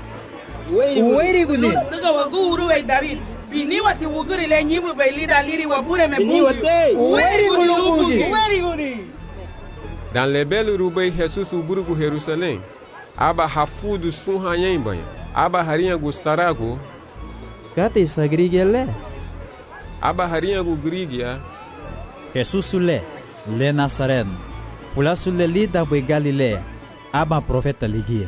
Uweri guni. Daga waguru wei David. Bini wati wuguri le nyibu bei lida liri wabure me bungi. Uweri guni bungi. Uweri guni. Dan lebelu rubei Jesus uburugu Jerusalém. Aba hafudu sun hanyen banya. Aba hariyagu sarago. Kate sa grigia le. Aba hariyagu grigia. Jesus le. Le Nazareth. Fulasule lida boi Galilea. Aba profeta ligia.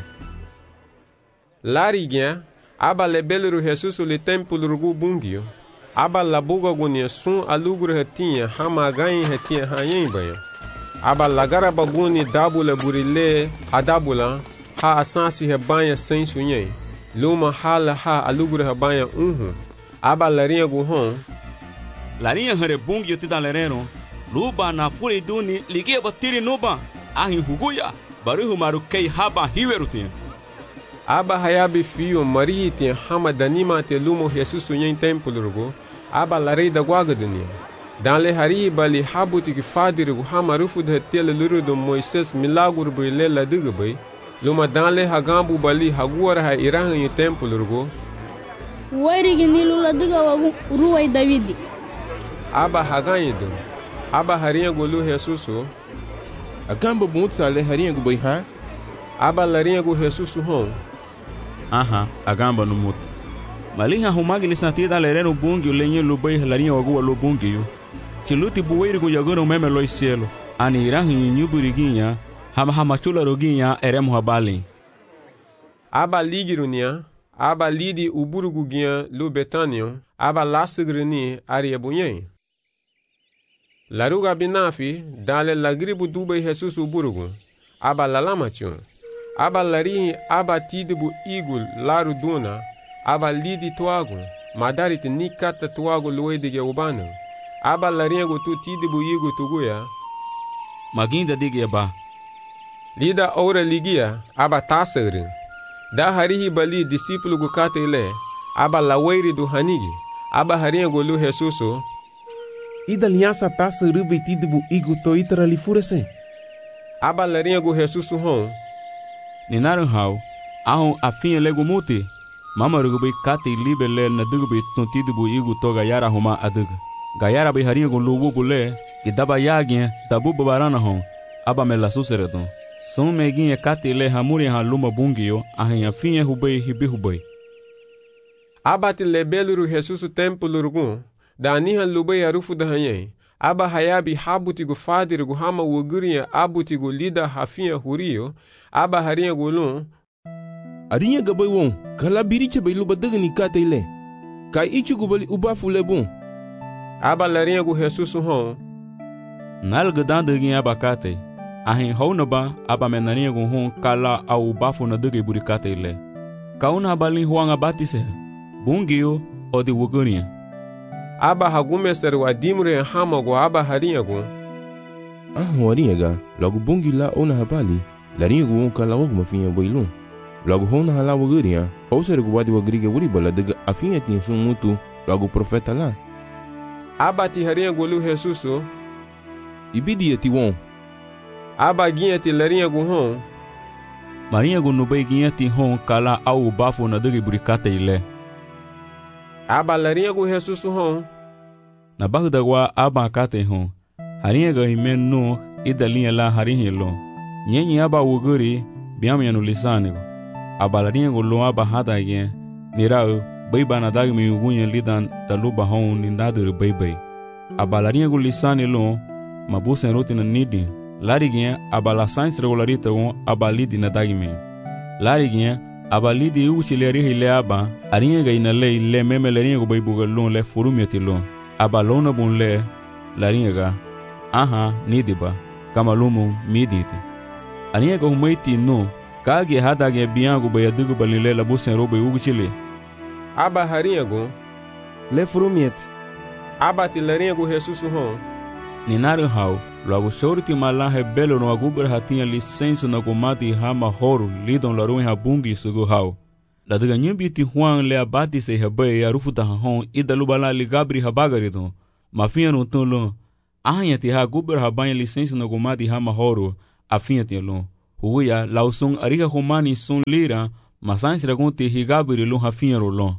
Larigien, aba lebeluru Jesus le templo rugu bungio. Aba labuga gunia sun alugru hetinha hama ganha hetinha hanyen banho. Aba lagara baguni dabula burile hadabula ha asansi hebanha sem sunyen. Luma hala ha alugru hebanha unhu. Aba larinha guhon. Larinha hare bungio tidalereno. Luba na furi duni ligia batiri nuba. Ahin huguya. Baruhu maru kei haba hiwerutin. Aba hayabi fio marihi te hama danima te lumo Jesus sunyen templo rugo. Aba larei da guaga dunia. Dan le harihi bali habuti ki fadiru hama rufu de tele luru do Moises milaguru brile la dugabai. Luma dan le hagambu bali haguara ha irahan yu templo rugo. Uweri ginilu la duga wagu uruwai Davidi. Aba haganyidu. Aba harinha golu Jesuso. Agamba bunta le harinha gubai ha? Aba larinha go Jesuso hon. Aha, agamba no muto. Malinha humagi ni santida lereno bungi lenye lubai larinha wagu lo bungi yo. Chiluti buweiri go yagano meme lo cielo. Ani irahi nyuburiguinha, hama hama chula roguinha eremo habali. Aba ligirunia, aba lidi uburuguguinha lo Betanion, aba lasagrini ariabunyen. Laruga binafi, dale lagribu dubai Jesus uburugu. Aba lalamachon. Aba lari aba tidibu igul laru duna. Aba lidi tuagu. Madarit nikata tuagu luedige ubanu. Aba laringo tu tidibu igu tuguya. Maginda digia ba. Lida ora ligia. Aba tasagrin. Da harihi bali discípulo gukate ile. Aba laweiri du hanigi. Aba haringo lu Jesuso. Ida aliança taça rubi tidibu igu to itara lifurese. Aba laringo Jesuso hon. Ninaran hau, ahon afinha lego muti. Mama rugubi kate libe le na dugubi tontidu bu igu to gayara homa adug. Gayara bi harinha gon lugu bule, que daba yagin, dabu babarana hon, aba me la suseredon. Son meguinha kate le hamuri ha luma bungio, ahin afinha hubei hibi hubei. Aba te lebeluru Jesus templo rugun, da anihan lubei arufu da hanyen. Aba hayabi habuti gu fadir gu hama wugurinha abuti gu lida hafinha hurio, aba harinha gulun. Arinha gabai won, kala biriche bai luba daga ni kate ile. Kai ichi gu bali ubafu le bon. Aba larinha gu Jesus hon. Nalga dandagin aba kate. Ahin hona ba aba menarinha gu hon kala au ubafu na daga iburi kate ile. Kauna abalin huanga batise. Bungio o de wugurinha. Aba hagumester wa dimre hama gu aba harinha gu. Ah, warinha ga, logo bungi la ona habali. Larinha gu won kala wog mafinha bailun. Logo hona hala wugurinha. Ouser gu wadi wagriga wuri bala daga afinha tinha sun mutu. Logo profeta la. Aba ti harinha gu lu Jesuso. Ibidi ti won. Aba ginha ti larinha gu hon. Marinha gu nubai ginha ti hon kala au bafo na daga iburi kate ile. Aba larinha gu Jesuso hon. Na bagda wa aba kate hon. Harinha ga himen no ida linha la harinha lo. Nyenyi aba wuguri biamya no lisanigo. Aba larinha gu lo aba hada gen. Nirao baiba na dagmi ugunya lidan daluba hon nindadur baibai. Aba larinha gu lisani lo mabusen rotina nidi. Lari gen aba la science regularita won aba lidi na dagmi. Lari gen aba lidi uchileri hile aba arinha ga ina le le meme larinha gu baibuga lo le furumiati lo. Aba lona bun le larinha ga aha nidiba kama lumu miditi. Arinha ga humaiti no kage hada ge biangu bayadugu balile la busen robe uguchile. Aba harinha gu le furumiati. Aba ti larinha gu Jesuso hon. Ninaru hau logo shorti malahe belo no agubra hatinha licença na gomati hama horo lidon laruin habungi sugu hau. La daga nyimbi ti Juan le abati se habai arufuta hon ida lubala li gabri habagarido. Mafia no tolo. Ahanya ti ha guber habanya licença no gomati ha mahoro afia ti lo. Huya lausung ariga humani sun lira masans ragunti higabri lo hafia rolon.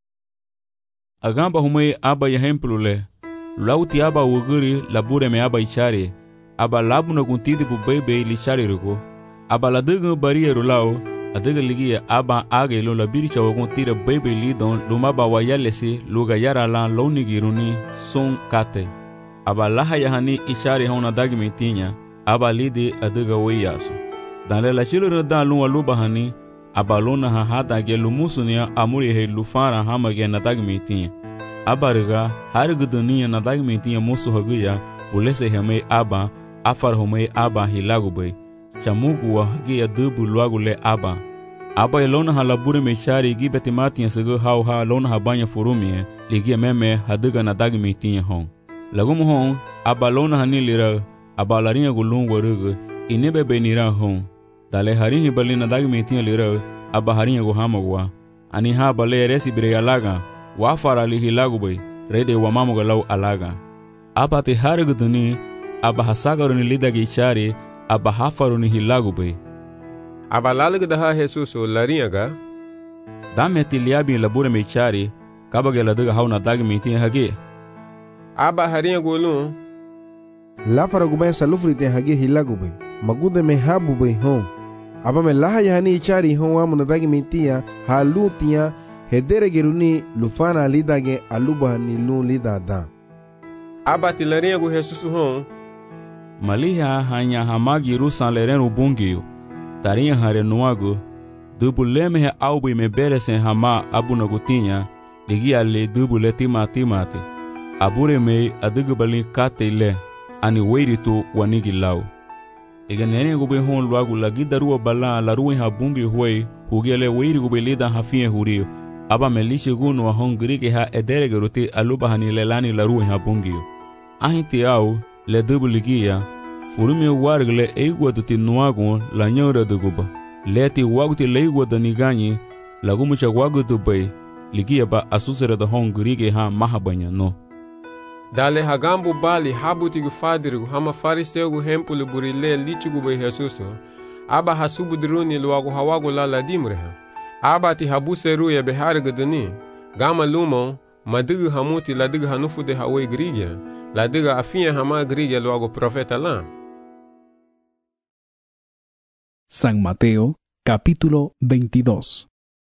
Agamba humai aba ya hemplo le. Lauti aba wuguri labure me aba ichare. Aba labu na guntidi bu bebe li chare rugo. Aba la daga baria rolao. Adaga ligia aba age lo la biricha wagon tira bebe lidon lumaba wayalesi luga yara la lonigiruni son kate. Aba laha yahani ishari hona dagme tinya aba lidi adaga wayaso. Dan la chilo da luwa luba hani aba lona ha hada ge lumusunia amuri he lufara hama ge na dagme tinya. Aba riga hargu dunia na dagme tinya musu haguya ulese hame aba afar home aba hilagu bay. Chamugu wa hagi ya dubu luagu le aba. Aba ya lona ha labure me chari gi betimati ya sego hau ha lona ha banya furumi ya ligi meme haduga na dagi me tinya hong. Lagumu hong, aba lona ha nilira, aba laringa gulungu warugu, inebe be nira hong. Dale haringi bali na dagi me tinya lira, aba haringa guhamagwa. Ani ha bale resi bire alaga, wafara lihi lagu bay, rede wa mamuga lau alaga. Aba te harigu duni, aba hasagaruni lidagi chari, aba hafaruni hilagu bay. Aba lalig daha Jesus o laringa dame tiliabi labure me chari kabage la daga hauna dag me tin hage aba haringa golun la fara gubay salufri te hage hilagu bay magude me habu bay hon aba me laha yani chari hon wa mun dag me tia halutia hedere geruni lufana lidage aluba ni lu lidada aba tilaringa go Jesus hon maliha hanya hamagi rusan leren ubungio tarinha hare nuago dubu leme he aubi me beresen hama abu nagutinha ligia le dubu le tima timate abure me adugu bali kate le ani weiritu wanigi lau ega nene gobe hon luagu lagi darua bala la ruin ha bungi huei hugele weiri gobe lida hafie hurio aba me lishe gunu wa hon grige ha edere gerote aluba hani lelani la ruin ha bungi ahiti au le dubu ligia furumi wargle eigwa tuti nuagu la nyora duguba leti waguti leigwa danigani lagumucha wagu dubai ligia ba asusere da hon grige ha mahabanya no dale hagambu bali habuti gu fadiru hama fariseu gu hempulu burile lichugu be Jesuso aba hasubu druni luagu hawagu la la dimreha aba ti habuseru ya behar guduni gama lumo madugu hamuti la dugu hanufu de hawe grige la dugu afia hama grige luagu profeta la. San Mateo, capítulo veintidós.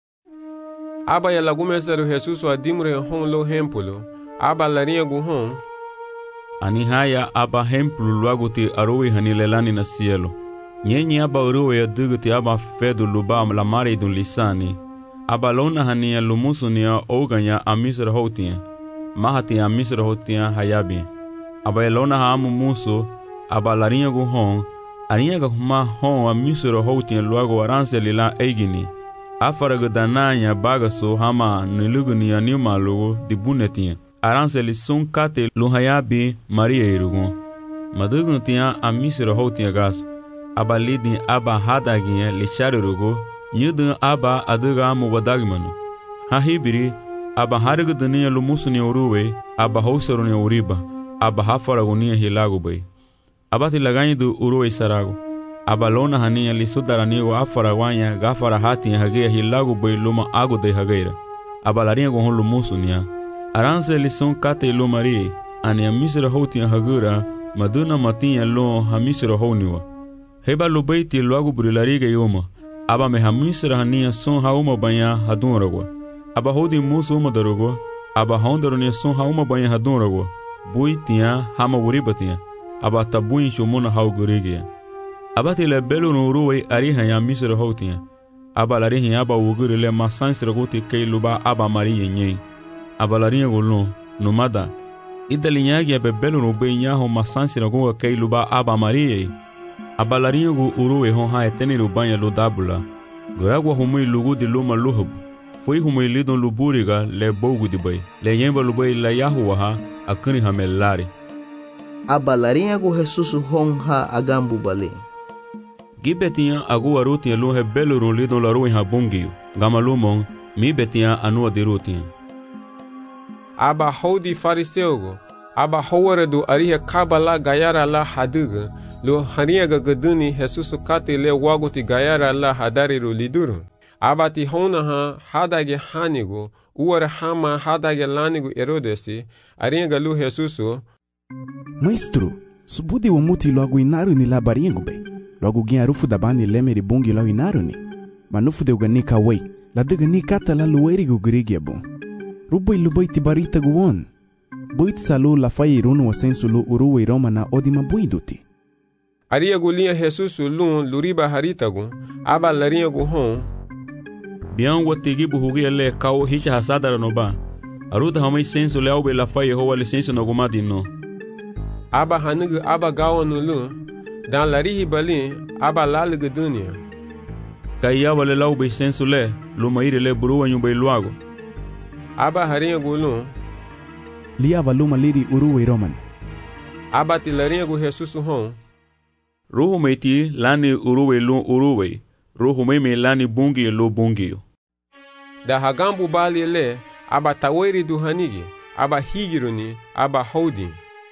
Aba ya lagumeseru Jesuso adimre hon lo hempulu aba larinha gu hon ani haya aba hempulu luagu ti arowe hanilelani na cielo nyenye aba uruwe ya dugu ti aba fedu lubam la mare dun lisani aba lona hania lumusu nia oganya amisra hotia mahati amisra hotia hayabi aba lona ha amu muso aba larinha gu hon arinha ga huma hon amisra hotia luagu aranse lila eigini afaraga dananya bagaso hama niluguni anima lugu dibunetia aranse li sun kate luhayabi maria irugo madugun tia amisra hotia gas aba lidin aba hadagiye li sharugo nyudun aba aduga mu wadagmanu ha hibiri aba harigu dunia lumusuni uruwe aba hosaruni uriba aba hafaraguni hilagu bay abati lagaidu uruwe sarago aba lona hania li sudaranigo afaragwanya gafara hati hage hilagu bay luma agu de hageira aba laringo hon lumusunia aranse li sun kate lu mari ani amisra hoti hagura maduna matinha lo hamisra honiwa heba lu baiti lo agu burilariga yoma aba me hamisra hania sun hauma banya hadunragwa aba hodi musu uma darugo aba hondaruni sun hauma banya hadunragwa buitia hama wuribatia aba tabuin shumuna haugurigia aba tile belu nuruwe ariha ya misra hotia aba larihi aba wugurile masansra goti kailuba aba mari yenye aba larinha golon numada idalinyagi abe belu nube nyaho masansra goga kailuba aba mari aba larinha go uruwe hon ha eteni rubanya lo dabula goragwa humui lugu di luma luhub foi humui lidon luburiga le bogu di bay le yemba lubai la yahuwa ha akuni hamelari aba larinha go Jesus hon ha agambu bale Gibetinha agu arutinha luhe belu lidon la ruin ha bungio Gamalumon, mi betia anua dirutin. Aba hodi fariseugo, aba howare do arihe kabala gayara la haduga, lo haniaga gaduni Jesus kate le wagoti gayara la hadariru liduru. Aba ti hona ha hadage hanigo, uara hama hadage lanigo Herodesi, ariaga lu Jesuso. Maestro, subudi wa muti logo inaru ni la bariengo be. Logo gin arufu da bani lemeri bungi lo inaru ni. Manufu de uganika wei, la de gani kata la luerigo grigiabo. Rubai lubai tibarita guon. Buit salu la fai irunu wa sensu lu uruwe Roma na odima buiduti. Aria gulia Jesusu lun luriba haritagu, aba laria guhon. Bian watigi buhugia le kao hicha hasadara no ba. Aruta hamai sensu le aube la fai hoa lisensu no gumadi no. Aba hanugu aba gawa nulu, dan larihi balin, aba lalugu dunia. Kaya wale laube sensu le, lumaire le buruwa nyumbai luago. Aba haria gulun. Liava luma liri uruwe Roman. Aba ti laria gu Jesusu hon. Ruhu meiti lani uruwe lun uruwe, ruhu meme lani bungi lo bungi. Da hagambu bali le, aba taweri du hanigi, aba higiruni, aba hodi.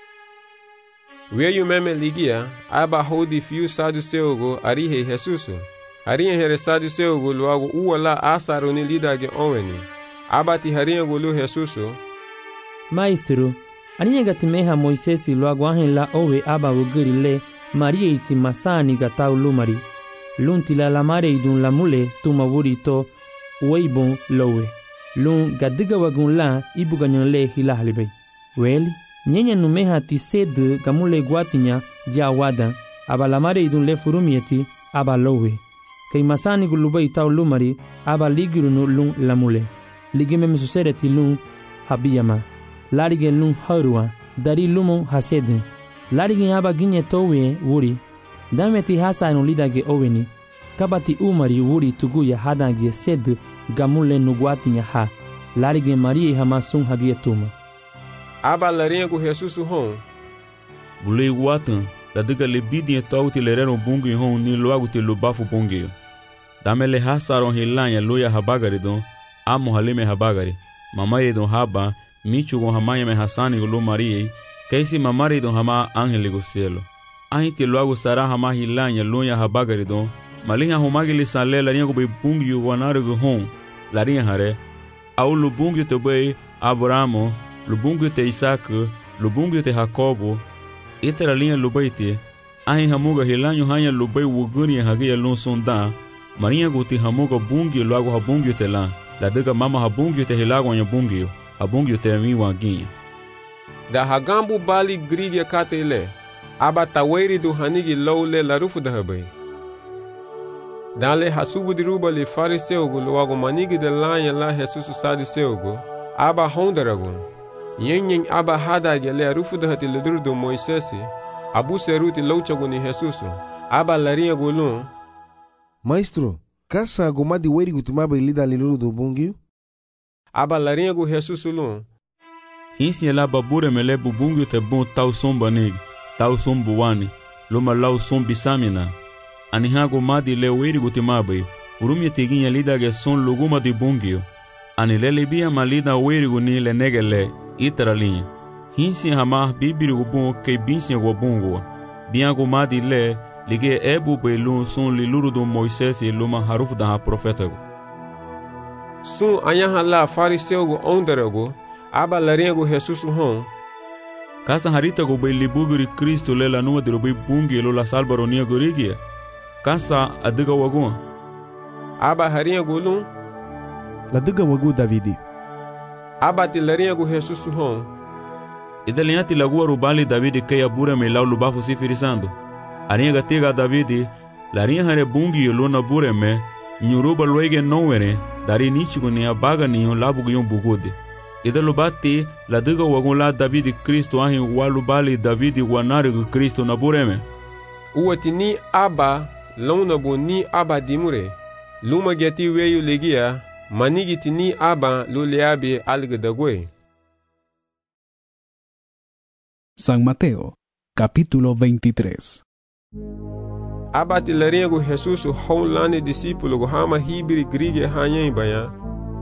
Weyu meme ligia, aba hodi fiu saduseugo arihe Jesusu. Arihe here saduseugo luago uwala asaruni lidage onweni. Aba ti haria gulu Jesusu. Maestro, aninya gatimeha Moisesi luago ahen la owe aba wugiri le, Maria iti masani gatau lumari. Lunti la lamare idun lamule tuma wuri to weibon lowe. Lun gadiga wagun la ibu ganyan le hilahalibay. Weli, nyenya numeha ti sed gamule guatinya ja wada, aba lamare idun le furumieti aba lowe. Kay masani gulubay tau lumari aba ligirunu lun lamule. Ligime mesusere ti lun habiyama. Larige lun harua, dari lumon hasede. Larige aba ginye towe wuri. Dameti hasa enulidage oweni. Kabati umari wuri tuguya hadage sed gamule nuguatinya ha. Larige Maria hamasun hagie tuma. Aba larengo Jesusu hon. Bulei guatan, la diga le bidin tauti le reno bungi hon ni loagu te lubafu bungi. Dame le hasaron hilanya loya habagaridon, amo halime habagari. Mamaye don haba, michu gon hamaya me hasani gulu Maria, kaisi mamari don hama angeli go cielo. Ahiti loagu sara hama hilanya loya habagaridon, malinha humagili sanle la ringo be bungi wanare go hon, la rinha hare. Au lubungi te be Abramo, lubungi te Isaac, lubungi te Jacobo, itera linha lubaite, ahi hamuga hilanyo hanya lubai wuguni hagia lon sonda, marinha guti hamuga bungi loago habungi te la, la diga mama habungi te hilago nya bungi, habungi te mi wanginha. Da hagambu bali grige katele, aba taweri du hanigi lowle la rufu da habay. Dale hasubu diruba li fariseugo loago manigi de lanya la Jesusu sadiseugo, aba hondarago. Yen yen aba hadage le rufu da hati ledur do Moisesi, abu seruti louchago ni Jesusu, aba laria golun. Maestro, kasa gomadi weri gutumaba ilida liluru do bungi? Aba laria go Jesusu lun. Hinsi la babure mele bubungi te bon tau somba nig, tau sombu wani, loma lau sombi samina. Anihago madi le weri gutimabai, urumye teginha lidage son luguma di bungio. Anilele bia malida weri guni le negele, iteralinha. Hinsi hamar bibiri gubun ke binsi gobungo. Biango madi le, lige ebu belun son liluru do Moisés e luma harufu da profeta. Sun anyaha la fariseu go onderago, aba larengo Jesusu hon. Kasa harita go be libuguri Cristo le la numa de robe bungi lo la salbaronia gorigia. Kasa adiga wagun. Aba harinha gulun. La diga wagu Davidi. Aba ti larinha gu Jesusu hon. Idalianti lagua rubali Davidi que abura me lau lubafu sifirisando. Arinha gatiga Davidi, larinha hare bungi lo na bure me, nyuruba loege nowere, dari nichigo ni abaga ni labu gyon bugude. Ida lubati la diga wagun la Davidi Cristo ahin walubali Davidi wanari gu Cristo na bure me. Uwati ni aba lona bo ni aba dimure. Luma geti weyu legia, manigiti ni aba luleabe algedagwe. San Mateo, capítulo veintitrés. abati larinha gu Jesus hon lani discípulo gu hama hibiri grige hanyen baya.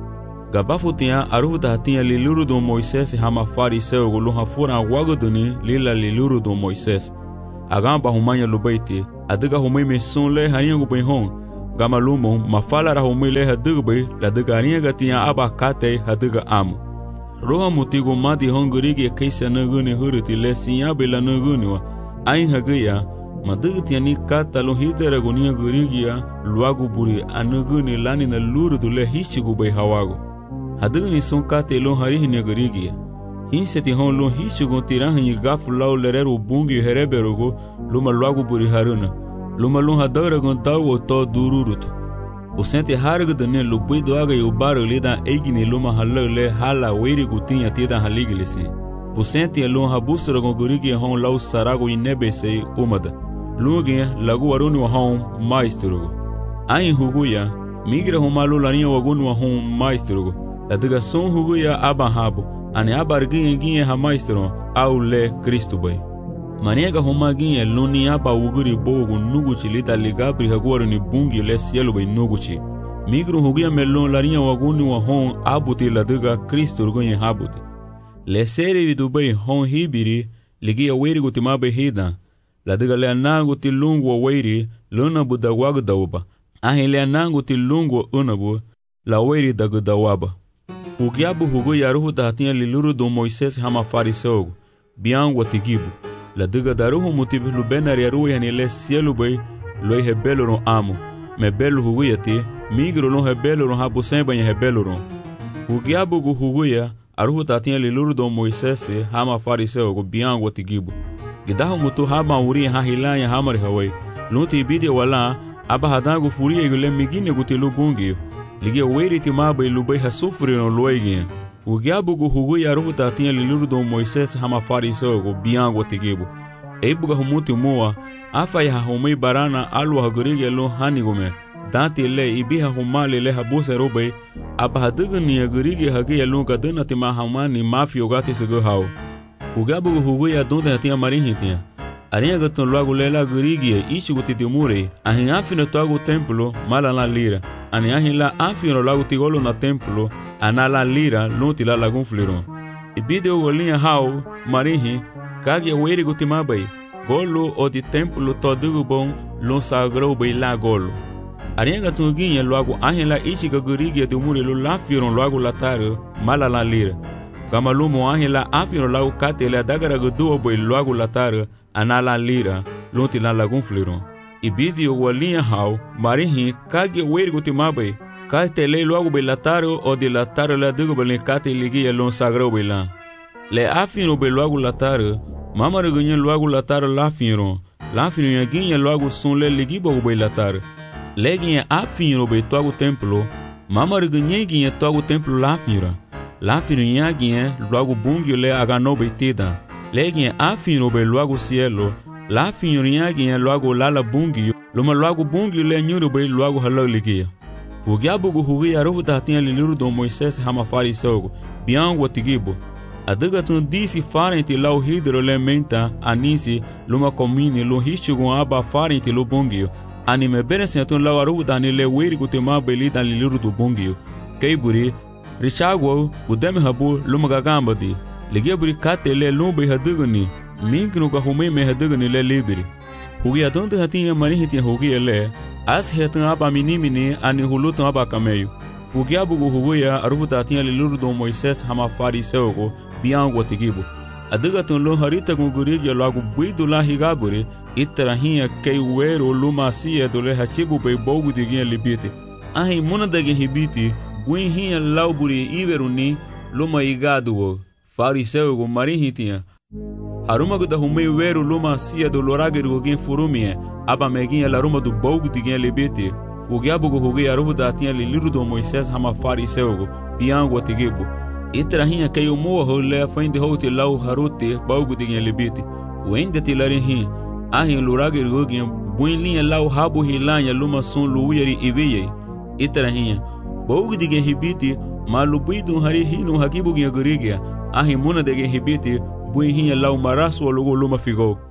Gabafu tinha arufu da tinha liluru do Moisés hama fariseu gu luha fura wagoduni lila liluru do Moisés. Agamba humanya lubaiti, adiga humai mesun le harinha gu benhon. Gama lumo mafala ra humai le hadiga bai, la diga harinha ga tinha aba kate hadiga amu. Roha mutigo madi hongurigi kaisa naguni huruti le sinya bela naguni wa. Ain hagaya, madiga tinha ni kata lo hidera gunia gurigia, luagu buri anaguni lani na luru du le hichigu bai hawago. Hadiga ni son kate lo harihi ni gurigia. Hinseti hon lo hichigu tirahi gafu lau lereru bungi hereberogo, luma luagu buri haruna. Luma lun hadara gun tawo to dururutu. O sente harga dane lubui do aga yu baro lida eigini luma halale hala weiri gutinha tida haligilisi. O sente lun habusra gun gurigi hon lau sarago inebese umada. Lugi lagu waruni wa hon maistrugo. Ain huguya migra hon malu larinha wagunu wa hon maistrugo. Ladiga son huguya abahabo ane abarginha ginha ha maistro au le Cristo bai. Maniega homaginha luni aba uguri bogo nuguchi lida ligabri hagwaro ni bungi le cielo bai nuguchi. Migro hugia melon larinha waguni wa hon abuti ladiga Cristo urgonye habuti. Le seri dubai hon hibiri ligia weiri gutima bai hida. Ladiga le anangu ti lungu wa weiri luna budawagu dawaba. Ahin le anangu ti lungu wa unabu la weiri dagu dawaba. Hugiabu hugu yaruhu dahatinha liluru do Moisés hama fariseu biangu watigibu. La diga daruhu motivo lubenar yaru yani le cielo bai loi rebelo no amo me belo huguyati migro no rebelo no habusen banha rebelo no hugiabu gu huguya aruhu tatinha liluru do Moisés hama fariseu go biangu watigibu gidahu mutu hama uri ha hilanya hamar hawai luti bidi wala aba hadangu furia igule migine gutilu bungi ligia weiri timabai lubai hasufri no loiginha. O giabu gu hugu yarufu tatinha liluru do Moisés hama fariseu go biangu watigibu. Eibuga humuti mua, afa ya humei barana alu hagurigi lo hanigume. Dante le ibiha humali le habuse robai, aba hadiga ni hagurigi hagi ya lo gaduna tima hamani mafio gati sigo hao. O giabu gu hugu ya donde hatinha marinhi tinha. Arinha gatun loagu lela gurigi ichi guti timure, ahin afino toagu templo mala la lira. Ani ahin la afino loagu tigolo na templo, anala lira luti la lagun fliron. Ibide o golinha hao, marinhi, kagi weiri gutimabai, golo o di templo todugo bom, lon sagrou bai la golo. Arinha tunguinha logo ahin la ichi gagurigi de umuri lo la firon logo lataro, mala la lira. Gamalumo ahin la afino lau kate le dagara guduo bai logo lataro, anala lira, luti la lagun fliron. Ibide o golinha hao, marinhi, kagi weiri gutimabai, Kate le logo be lataro o de lataro la digo belen kate ligia lon sagrou belan. Le afino be logo lataro, mama regunye logo lataro la fino. La fino yaginha logo son le ligibo be lataro. Leginha afino be togo templo, mama regunye ginha togo templo la fino. La fino yaginha logo bungio le agano be tida. Leginha afino be logo cielo, la fino yaginha logo lala bungio, loma logo bungio le nyuro be logo halo ligia. O giabu gu hugi arufu tatinha liluru do Moisés hama fariseu biangu watigibu. Adiga tun disi farenti lau hidro le menta anisi luma komini lo hichugu aba farenti lo bungio. Anime benesen tun lau arufu dani le weiri gutema beli dan liluru do bungio. Keiburi, richago udeme habu luma gagambadi. Ligeburi kate le lumbe hadigani, minkinu ka humei me hadigani le libiri. Hugi adonde hatinha marihitinha hugi ele, as hetan aba minimini ani hulutan aba kameyo. Fugiabu gu huguya arufu tatinha liluru do Moisés hama fariseu go biangu watigibu. Adiga tun lo harita gu gurigi logo buidu la higaburi, itarahinha kei uero luma siya do le hachibu bei bogu diginha libiti. Ahi muna dagi hibiti, guinhinha lauburi iveruni luma igadu go. Fariseu go marihitinha. Haruma gu da humei uero luma siya do loragiri go gin furumie, aba meginha laruma do bogu diginha libiti. Fugiabu gu hugi arufu tatinha liluru do Moisés hama fariseu go biangu watigibu. Itarahinha kei umua ho le fainde houti lau haruti bogu diginha libiti. Uende tilarihinha, ahin loragiri go gin buinlinha lau habu hilanha luma son luuyari iviyei. Itarahinha, bogu diginha hibiti, malu buidu hari hinu hakibu ginha gurigia, ahin muna diginha hibiti, buinhinha lau marasu olugo luma figou.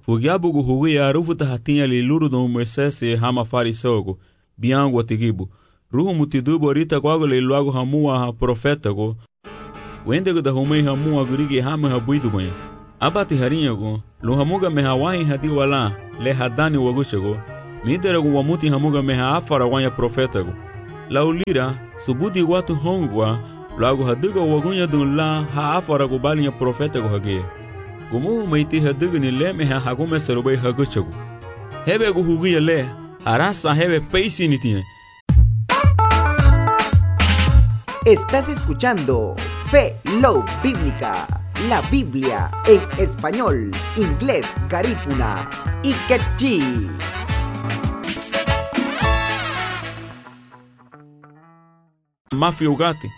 Fugiabugu hugia rufuta hatinha li luru do Moisés e hama farisogo, biango atigibu. Ruhu mutidubo rita kwago le luago hamua ha profetago. Wendego da humei hamua gurigi hama ha buidu gwen. Abati harinyago, lu hamuga meha wahi hadi wala, le hadani wagushago. Miderago wamuti hamuga meha afara wanya profetago. La ulira, subudi watu hongwa, luago haduga wagunya dun la ha afara go balinya profetago hage. Gumu meiti haduga ni le meha hagume serubay hagushago. Hebe go hugia le, arasa hebe peisi nitine. Estás escuchando Fe Low Bíblica, la Biblia en español, inglés, garífuna y quechí. Mafiugati.